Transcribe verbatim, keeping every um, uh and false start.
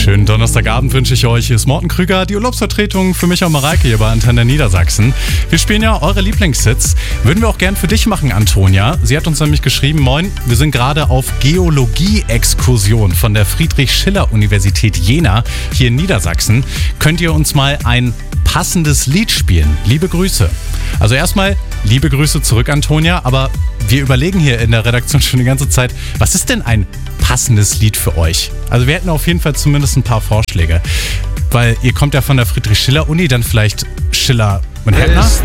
Schönen Donnerstagabend wünsche ich euch. Hier ist Morten Krüger, die Urlaubsvertretung für mich und Mareike hier bei Antenne Niedersachsen. Wir spielen ja eure Lieblingshits. Würden wir auch gern für dich machen, Antonia. Sie hat uns nämlich geschrieben, moin, wir sind gerade auf Geologie-Exkursion von der Friedrich-Schiller-Universität Jena hier in Niedersachsen. Könnt ihr uns mal ein passendes Lied spielen? Liebe Grüße. Also erstmal liebe Grüße zurück, Antonia, aber wir überlegen hier in der Redaktion schon die ganze Zeit, was ist denn ein passendes Lied für euch? Also wir hätten auf jeden Fall zumindest ein paar Vorschläge, weil ihr kommt ja von der Friedrich-Schiller-Uni, dann vielleicht Schiller und Hettner?